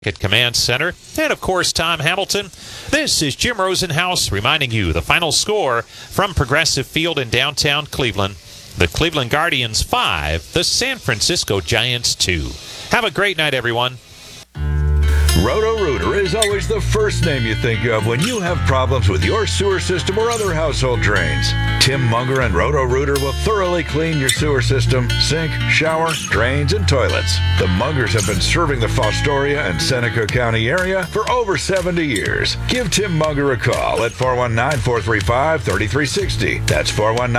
at Command Center. And, of course, Tom Hamilton. This is Jim Rosenhaus reminding you the final score from Progressive Field in downtown Cleveland. The Cleveland Guardians 5, the San Francisco Giants 2. Have a great night, everyone. Roto-Rooter is always the first name you think of when you have problems with your sewer system or other household drains. Tim Munger and Roto-Rooter will thoroughly clean your sewer system, sink, shower, drains, and toilets. The Mungers have been serving the Fostoria and Seneca County area for over 70 years. Give Tim Munger a call at 419-435-3360. That's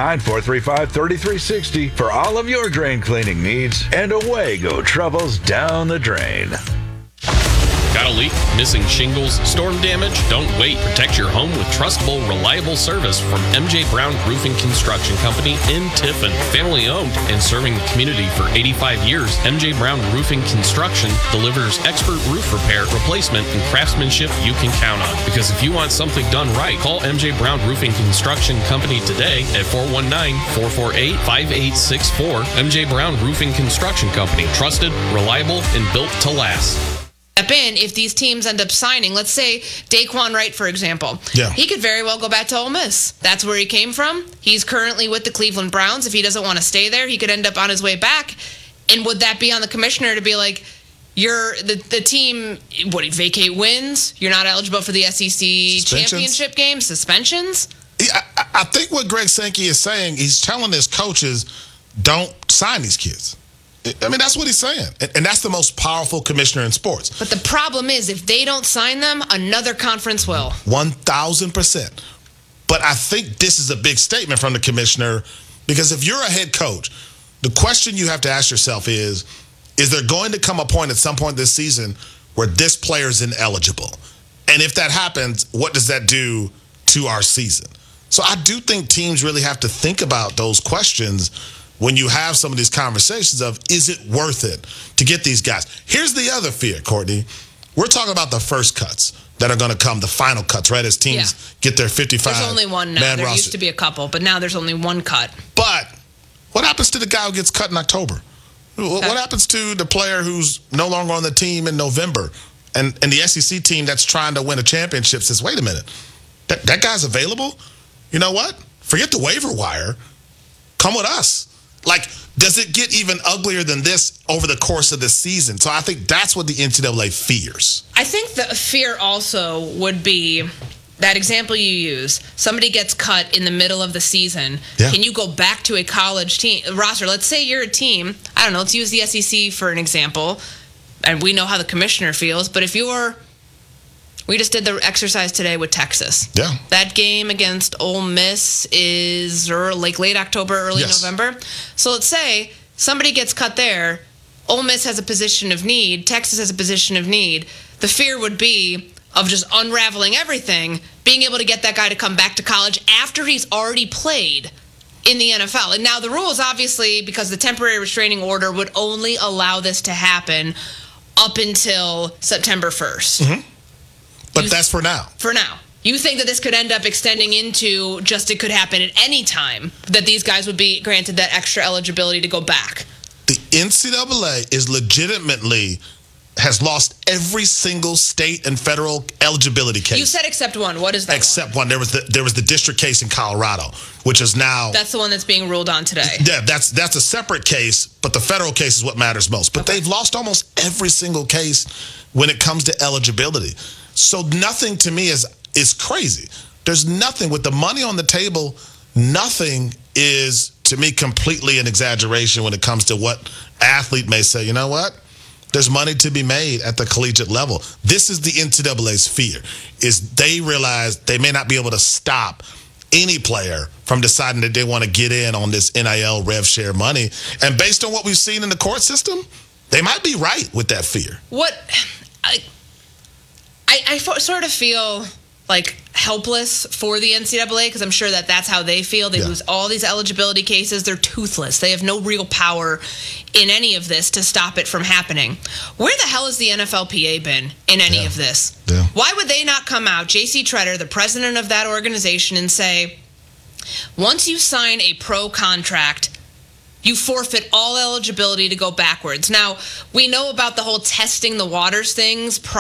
419-435-3360 for all of your drain cleaning needs, and away go troubles down the drain. Got a leak? Missing shingles? Storm damage? Don't wait. Protect your home with trustable, reliable service from MJ Brown Roofing Construction Company in Tiffin. Family owned and serving the community for 85 years, MJ Brown Roofing Construction delivers expert roof repair, replacement, and craftsmanship you can count on. Because if you want something done right, call MJ Brown Roofing Construction Company today at 419-448-5864. MJ Brown Roofing Construction Company. Trusted, reliable, and built to last. In if these teams end up signing, let's say Daquan Wright, for example. Yeah. He could very well go back to Ole Miss. That's where he came from. He's currently with the Cleveland Browns. If he doesn't want to stay there, he could end up on his way back. And would that be on the commissioner to be like, you're the team, vacate wins? You're not eligible for the SEC championship game? Suspensions? Yeah, I think what Greg Sankey is saying, he's telling his coaches, don't sign these kids. I mean, that's what he's saying. And that's the most powerful commissioner in sports. But the problem is, if they don't sign them, another conference will. 1,000%. But I think this is a big statement from the commissioner, because if you're a head coach, the question you have to ask yourself is there going to come a point at some point this season where this player is ineligible? And if that happens, what does that do to our season? So I do think teams really have to think about those questions when you have some of these conversations of, is it worth it to get these guys? Here's the other fear, Courtney. We're talking about the first cuts that are going to come, the final cuts, right, as teams get their 55 There's only one now. There used to be a couple, but now there's only one cut. But what happens to the guy who gets cut in October? What happens to the player who's no longer on the team in November? And the SEC team that's trying to win a championship says, wait a minute, that guy's available? You know what? Forget the waiver wire. Come with us. Like, does it get even uglier than this over the course of the season? So I think that's what the NCAA fears. I think the fear also would be that example you use. Somebody gets cut in the middle of the season. Yeah. Can you go back to a college team roster? Let's say you're a team. I don't know. Let's use the SEC for an example. And we know how the commissioner feels. But if you're... We just did the exercise today with Texas. Yeah. That game against Ole Miss is like late October, early November. So let's say somebody gets cut there. Ole Miss has a position of need. Texas has a position of need. The fear would be of just unraveling everything, being able to get that guy to come back to college after he's already played in the NFL. And now the rules, obviously, because the temporary restraining order would only allow this to happen up until September 1st. Mm-hmm. But that's for now. For now. You think that this could end up extending into just it could happen at any time, that these guys would be granted that extra eligibility to go back? The NCAA is legitimately has lost every single state and federal eligibility case. You said except one. What is that? Except one. There was the district case in Colorado, which is now... That's the one that's being ruled on today. Yeah, that's a separate case, but the federal case is what matters most. But they've lost almost every single case when it comes to eligibility. So nothing to me is crazy. There's nothing with the money on the table. Nothing is, to me, completely an exaggeration when it comes to what athlete may say. You know what? There's money to be made at the collegiate level. This is the NCAA's fear, is they realize they may not be able to stop any player from deciding that they want to get in on this NIL rev share money. And based on what we've seen in the court system, they might be right with that fear. I sort of feel like helpless for the NCAA, because I'm sure that's how they feel. They lose all these eligibility cases. They're toothless. They have no real power in any of this to stop it from happening. Where the hell has the NFLPA been in any of this? Yeah. Why would they not come out, J.C. Tretter, the president of that organization, and say, once you sign a pro contract, you forfeit all eligibility to go backwards. Now, we know about the whole testing the waters things